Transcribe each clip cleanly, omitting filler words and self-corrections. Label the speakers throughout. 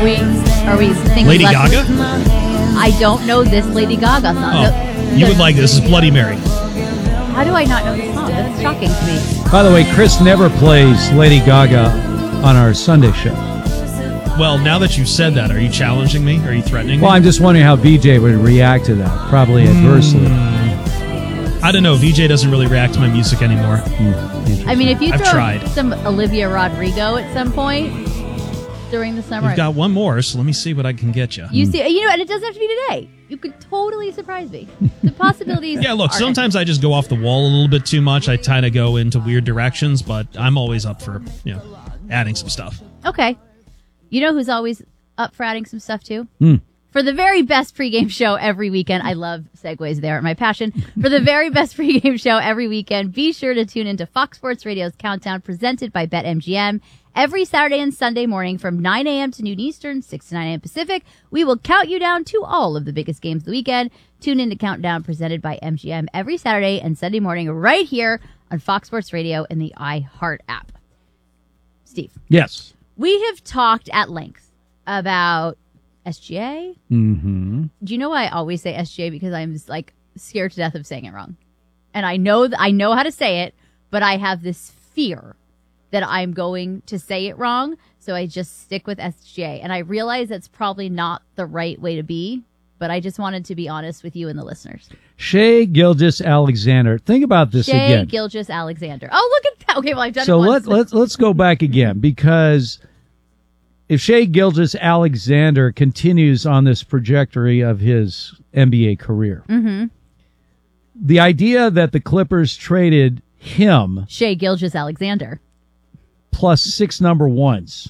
Speaker 1: Are we singing
Speaker 2: Lady Gaga?
Speaker 1: I don't know this Lady Gaga song.
Speaker 2: Oh, you would like this. This is Bloody Mary.
Speaker 1: How do I not know this song? That's shocking to me.
Speaker 3: By the way, Chris never plays Lady Gaga on our Sunday show.
Speaker 2: Well, now that you've said that, are you challenging me? Are you threatening me?
Speaker 3: Well, I'm just wondering how VJ would react to that. Probably adversely.
Speaker 2: I don't know. VJ doesn't really react to my music anymore.
Speaker 1: I mean, if you
Speaker 2: I've
Speaker 1: throw
Speaker 2: tried.
Speaker 1: some Olivia Rodrigo at some point during the summer,
Speaker 2: We've got one more, so let me see what I can get you.
Speaker 1: you see, and it doesn't have to be today. You could totally surprise me. The possibilities.
Speaker 2: Yeah, look,
Speaker 1: are
Speaker 2: sometimes I just go off the wall a little bit too much. I kind of go into weird directions, but I'm always up for, adding some stuff.
Speaker 1: Okay. You know who's always up for adding some stuff too? For the very best pregame show every weekend. I love segues there, my passion. For the very best pregame show every weekend, be sure to tune into Fox Sports Radio's Countdown presented by BetMGM. Every Saturday and Sunday morning from 9 a.m. to noon Eastern, 6 to 9 a.m. Pacific, we will count you down to all of the biggest games of the weekend. Tune in to Countdown presented by MGM every Saturday and Sunday morning right here on Fox Sports Radio and the iHeart app. Steve.
Speaker 3: Yes.
Speaker 1: We have talked at length about SGA.
Speaker 3: Mm-hmm.
Speaker 1: Do you know why I always say SGA? Because I'm just, scared to death of saying it wrong. And I know how to say it, but I have this fear that I'm going to say it wrong, so I just stick with SGA. And I realize that's probably not the right way to be, but I just wanted to be honest with you and the listeners.
Speaker 3: Shai Gilgeous-Alexander. Think about this again.
Speaker 1: Shai Gilgeous-Alexander. Oh, look at that. Okay, well, I've done
Speaker 3: so
Speaker 1: it once.
Speaker 3: let's go back again, because if Shai Gilgeous-Alexander continues on this trajectory of his NBA career, the idea that the Clippers traded him
Speaker 1: Shai Gilgeous-Alexander
Speaker 3: plus 6 number ones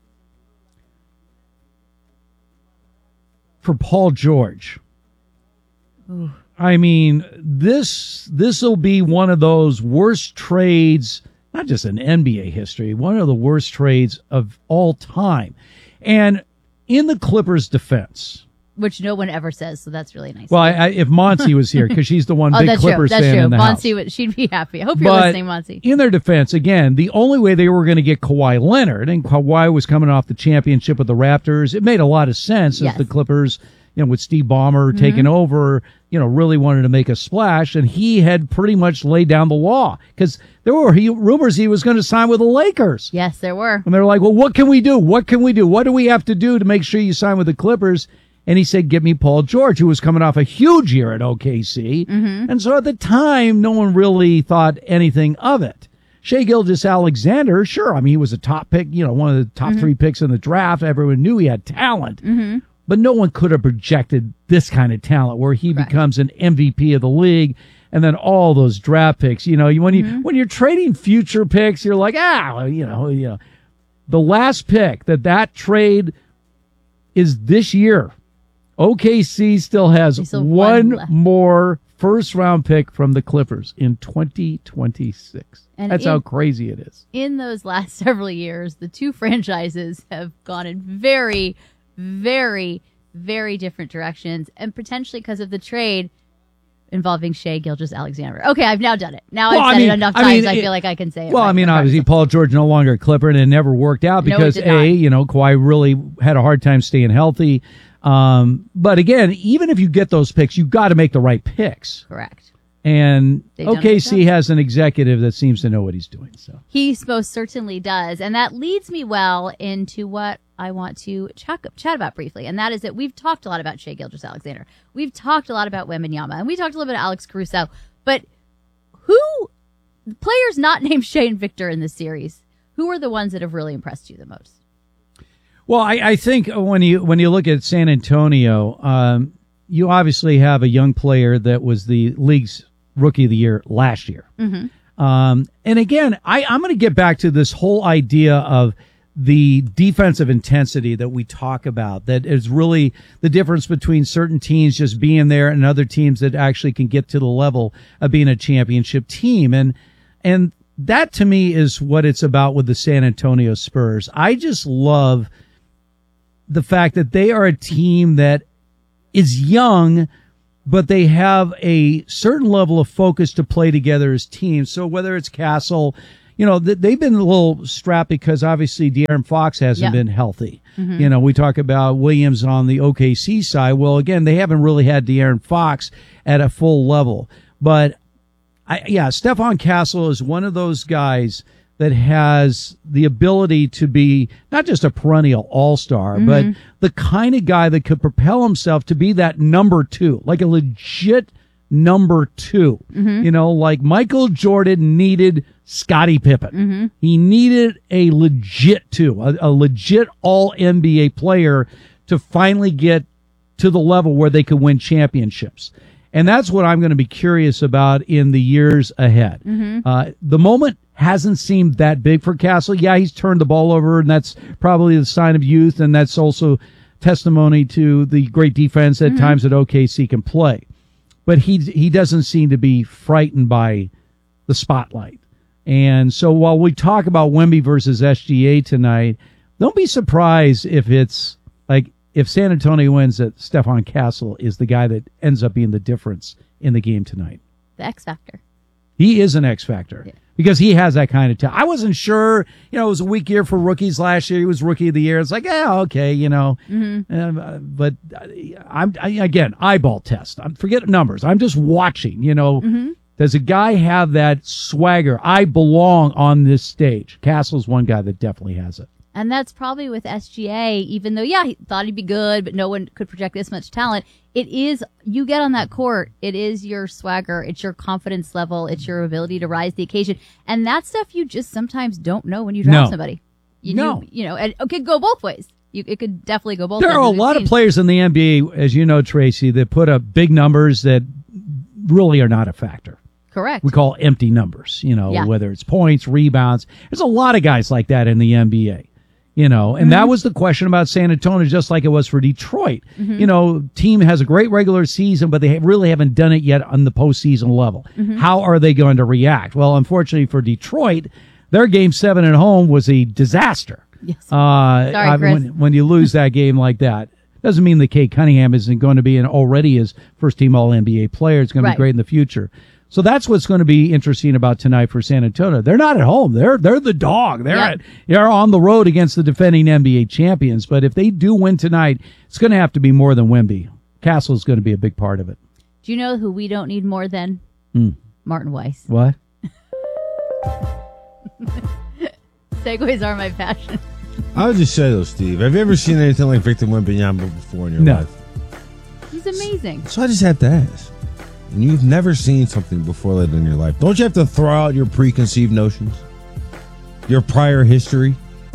Speaker 3: for Paul George.
Speaker 1: Ooh.
Speaker 3: I mean, this will be one of those worst trades, not just in NBA history, one of the worst trades of all time. And in the Clippers' defense,
Speaker 1: which no one ever says, so that's really nice.
Speaker 3: well, if Monty was here, because she's the one big
Speaker 1: that's
Speaker 3: Clippers
Speaker 1: true. That's
Speaker 3: fan
Speaker 1: true.
Speaker 3: in the
Speaker 1: Monty
Speaker 3: house.
Speaker 1: she'd be happy. I hope you're
Speaker 3: But
Speaker 1: listening, Monty.
Speaker 3: in their defense, again, the only way they were going to get Kawhi Leonard, and Kawhi was coming off the championship with the Raptors, it made a lot of sense as the Clippers, with Steve Ballmer taking over, really wanted to make a splash, and he had pretty much laid down the law, because there were rumors he was going to sign with the Lakers.
Speaker 1: Yes, there were.
Speaker 3: And they're like, well, what can we do? What can we do? What do we have to do to make sure you sign with the Clippers? And he said, get me Paul George, who was coming off a huge year at OKC. And so at the time, no one really thought anything of it. Shai Gilgeous-Alexander, sure. I mean, he was a top pick, one of the top 3 picks in the draft. Everyone knew he had talent. But no one could have projected this kind of talent where he becomes an MVP of the league. And then all those draft picks, when you're trading future picks, you're like, the last pick that trade is this year. OKC still has one more first-round pick from the Clippers in 2026. And that's how crazy it is.
Speaker 1: In those last several years, the two franchises have gone in very, very, very different directions, and potentially because of the trade involving Shai Gilgeous-Alexander. Okay, I've now done it. Now I've said it enough times, I feel like I can say it.
Speaker 3: Well,
Speaker 1: right,
Speaker 3: obviously, Paul George no longer a Clipper, and it never worked out because, Kawhi really had a hard time staying healthy. But again, even if you get those picks, you got to make the right picks.
Speaker 1: Correct.
Speaker 3: And OKC has an executive that seems to know what he's doing. So
Speaker 1: he most certainly does. And that leads me well into what I want to chat about briefly. And that is that we've talked a lot about Shai Gilgeous-Alexander. We've talked a lot about Wembanyama. And we talked a little bit about Alex Caruso. But players not named Shai and Victor in this series, who are the ones that have really impressed you the most?
Speaker 3: Well, I think when you look at San Antonio, you obviously have a young player that was the league's Rookie of the Year last year. And again, I'm going to get back to this whole idea of the defensive intensity that we talk about, that is really the difference between certain teams just being there and other teams that actually can get to the level of being a championship team. And that to me is what it's about with the San Antonio Spurs. I just love the fact that they are a team that is young, but they have a certain level of focus to play together as teams. So whether it's Castle, they've been a little strapped because obviously De'Aaron Fox hasn't been healthy. We talk about Williams on the OKC side. Well, again, they haven't really had De'Aaron Fox at a full level. But, Stephon Castle is one of those guys that has the ability to be not just a perennial all-star, but the kind of guy that could propel himself to be that number 2, like a legit number 2. Like Michael Jordan needed Scottie Pippen. He needed a legit 2, a legit all-NBA player to finally get to the level where they could win championships. And that's what I'm going to be curious about in the years ahead. The moment hasn't seemed that big for Castle. Yeah, he's turned the ball over, and that's probably the sign of youth, and that's also testimony to the great defense at times that OKC can play. But he doesn't seem to be frightened by the spotlight. And so while we talk about Wemby versus SGA tonight, don't be surprised if it's like if San Antonio wins, that Stephon Castle is the guy that ends up being the difference in the game tonight.
Speaker 1: The X factor.
Speaker 3: He is an X factor because he has that kind of talent. I wasn't sure, it was a weak year for rookies last year. He was rookie of the year. It's like, okay, but again, eyeball test. Forget numbers. I'm just watching, Does a guy have that swagger? I belong on this stage. Castle's one guy that definitely has it.
Speaker 1: And that's probably with SGA, even though, he thought he'd be good, but no one could project this much talent. It is, you get on that court, it is your swagger, it's your confidence level, it's your ability to rise to the occasion. And that stuff you just sometimes don't know when you draft somebody. And it could go both ways. It could definitely go both ways.
Speaker 3: There are a lot of players in the NBA, as you know, Tracy, that put up big numbers that really are not a factor.
Speaker 1: Correct.
Speaker 3: We call empty numbers, whether it's points, rebounds. There's a lot of guys like that in the NBA. And that was the question about San Antonio, just like it was for Detroit. Team has a great regular season, but they really haven't done it yet on the postseason level. How are they going to react? Well, unfortunately for Detroit, their Game 7 at home was a disaster.
Speaker 1: Yes. Sorry, Chris.
Speaker 3: When you lose that game like that, doesn't mean that Kate Cunningham isn't going to be already as first-team All-NBA player. It's going to be great in the future. So that's what's going to be interesting about tonight for San Antonio. They're not at home. They're the dog. They're on the road against the defending NBA champions. But if they do win tonight, it's going to have to be more than Wemby. Castle's going to be a big part of it.
Speaker 1: Do you know who we don't need more than? Martin Weiss.
Speaker 3: What?
Speaker 1: Segways are my passion.
Speaker 4: I would just say though, Steve, have you ever seen anything like Victor Wembanyama before in your life?
Speaker 1: He's amazing.
Speaker 4: So I just had to ask. And you've never seen something before that in your life. Don't you have to throw out your preconceived notions? Your prior history?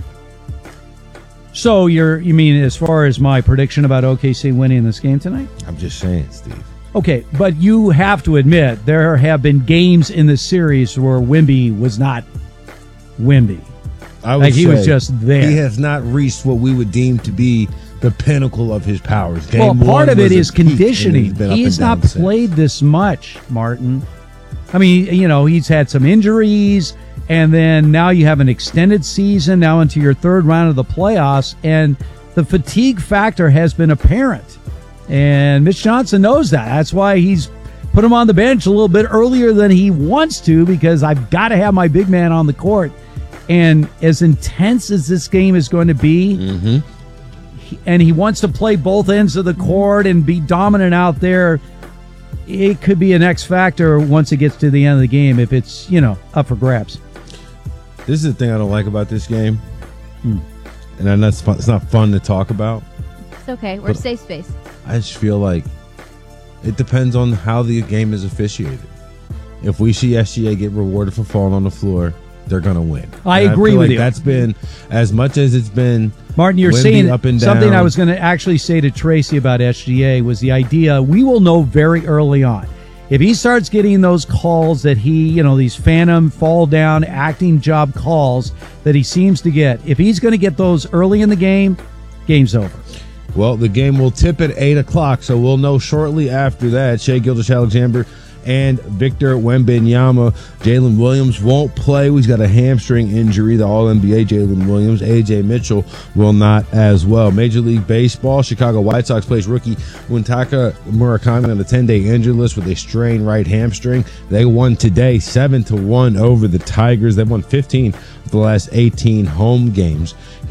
Speaker 3: So you mean as far as my prediction about OKC winning this game tonight?
Speaker 4: I'm just saying, Steve.
Speaker 3: Okay, but you have to admit there have been games in the series where Wemby was not Wemby.
Speaker 4: I would say
Speaker 3: he was just there.
Speaker 4: He has not reached what we would deem to be the pinnacle of his powers.
Speaker 3: Part of it is conditioning. He has not played this much, Martin. I mean, he's had some injuries, and then now you have an extended season now into your third round of the playoffs, and the fatigue factor has been apparent. And Mitch Johnson knows that. That's why he's put him on the bench a little bit earlier than he wants to, because I've got to have my big man on the court. And as intense as this game is going to be, and he wants to play both ends of the court and be dominant out there, it could be an X factor once it gets to the end of the game if it's, up for grabs.
Speaker 4: This is the thing I don't like about this game. And I know it's not fun to talk about.
Speaker 1: It's okay. We're a safe space.
Speaker 4: I just feel like it depends on how the game is officiated. If we see SGA get rewarded for falling on the floor, they're going to win.
Speaker 3: I agree with you.
Speaker 4: That's been, as much as it's been,
Speaker 3: Martin, you're
Speaker 4: Wemby
Speaker 3: saying
Speaker 4: up and
Speaker 3: something
Speaker 4: down.
Speaker 3: I was going to actually say to Tracy about SGA was the idea we will know very early on. If he starts getting those calls that these phantom fall down acting job calls that he seems to get, if he's going to get those early in the game, game's over.
Speaker 4: Well, the game will tip at 8 o'clock, so we'll know shortly after that. Shai Gilgeous-Alexander and Victor Wembanyama. Jalen Williams won't play. He's got a hamstring injury. The All-NBA Jalen Williams. A.J. Mitchell will not as well. Major League Baseball, Chicago White Sox plays rookie Muntaka Murakami on the 10-day injured list with a strained right hamstring. They won today 7-1 over the Tigers. They've won 15 of the last 18 home games.